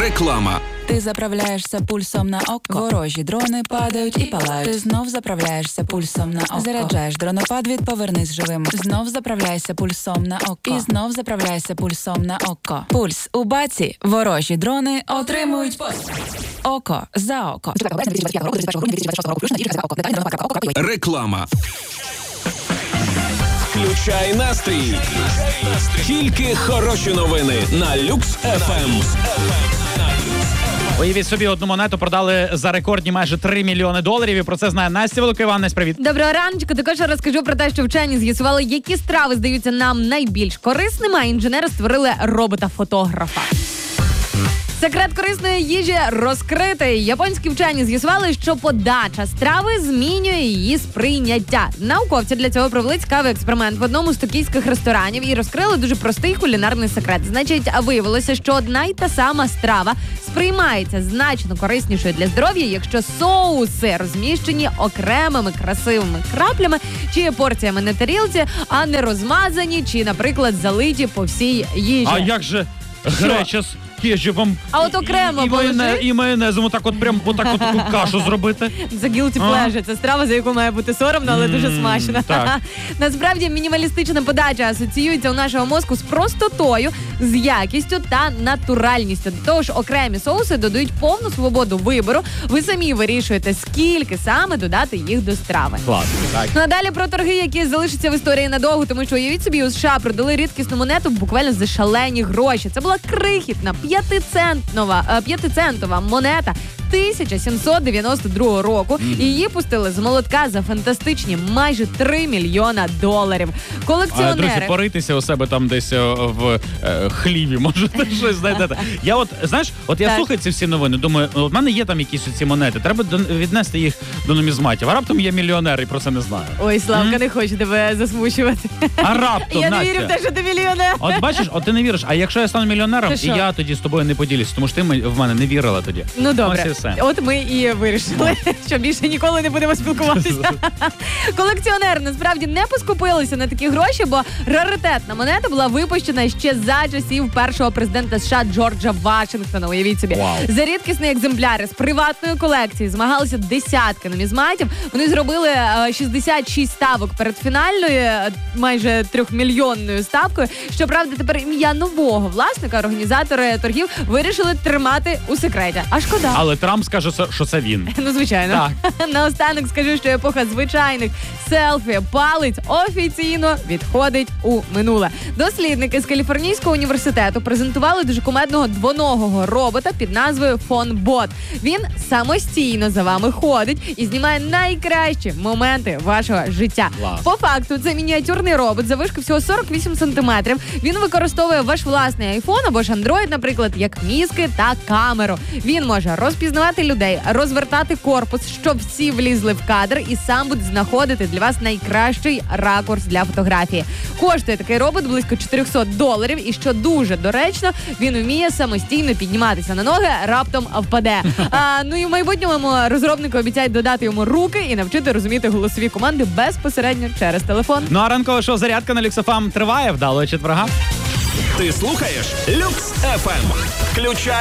Реклама. Ти заправляєшся пульсом на око. Ворожі дрони падають і палають. Ти знов заправляєшся пульсом на око. Заряджаєш дронопад від «Повернись живим». Знов заправляйся пульсом на око. І знов заправляйся пульсом на око. Пульс у баці. Ворожі дрони отримують око за око. Реклама. Включай настрій. Тільки хороші новини на Люкс ФМ. Уявіть собі, одну монету продали за рекордні майже $3 мільйони. І про це знає Настя Велика. Іван, Настя, привіт. Доброго раночку. Також розкажу про те, що вчені з'ясували, які страви здаються нам найбільш корисними, а інженери створили робота-фотографа. Секрет корисної їжі розкритий. Японські вчені з'ясували, що подача страви змінює її сприйняття. Науковці для цього провели цікавий експеримент в одному з токійських ресторанів і розкрили дуже простий кулінарний секрет. Значить, виявилося, що одна й та сама страва сприймається значно кориснішою для здоров'я, якщо соуси розміщені окремими красивими краплями чи порціями на тарілці, а не розмазані чи, наприклад, залиті по всій їжі. А як же греча з кетчупом А от окремо і майонезом отак от прям таку кашу зробити? За guilty pleasure. Це страва, за яку має бути соромно, але дуже смачно. Так. Насправді, мінімалістична подача асоціюється у нашого мозку з простотою, з якістю та натуральністю. До того ж, окремі соуси додають повну свободу вибору. Ви самі вирішуєте, скільки саме додати їх до страви. Класно, так. Ну а далі про торги, які залишаться в історії надовго, тому що, уявіть собі, у США продали рідкісну монету буквально за шалені гроші. Це була крихітна, п'ятицентова монета 1792 року. І її пустили з молотка за фантастичні майже $3 мільйона. Колекціонери... Друзі, поритися у себе там десь в хліві, можете щось знайдете. Я от, знаєш, я слухаю ці всі новини, думаю, в мене є там якісь ці монети, треба віднести їх до нумізматів. А раптом є мільйонер і про це не знаю. Ой, Славка, не хочу тебе засмучувати. А раптом, Я Настя. не вірю в те, що ти мільйонер. От бачиш, ти не віриш, а якщо я стану мільйонером, Це і що? я тоді з тобою не поділюсь, тому що ти в мене не вірила тоді. Ну добре, Ось і все. от ми і вирішили, що більше ніколи не будемо спілкуватися. Колекціонери насправді не поскупилися на такі гроші, бо раритетна монета була випущена ще за часів першого президента США Джорджа Вашингтона. Уявіть собі. Вау. За рідкісні екземпляри з приватної колекції змагалися десятки нумізматів. Вони зробили 66 ставок перед фінальною, майже 3-мільйонною ставкою. Щоправда, тепер ім'я нового власника організатори торгів вирішили тримати у секреті. А шкода. Але Трамп скаже, що це він. Ну, звичайно. Наостанок скажу, що епоха звичайних селфі-палиць офіційно відходить у минуле. Дослідники з Каліфорнійського університету презентували дуже кумедного двоногого робота під назвою Фонбот. Він самостійно за вами ходить і знімає найкращі моменти вашого життя. Клас. По факту, це мініатюрний робот заввишки всього 48 сантиметрів. Він використовує ваш власний айфон або ж Android, наприклад, як мізки та камеру. Він може розпізнавати людей, розвертати корпус, щоб всі влізли в кадр і сам буде знаходити для вас найкращий ракурс для фотографії. Коштує такий робот близько $400, і що дуже доречно, він вміє самостійно підніматися на ноги, раптом впаде. Ну і в майбутньому розробники обіцяють додати йому руки і навчити розуміти голосові команди безпосередньо через телефон. Ну а ранкове шоу «Зарядка» на Люкс ФМ триває. Вдалого четверга. Ти слухаєш Люкс ФМ. Включай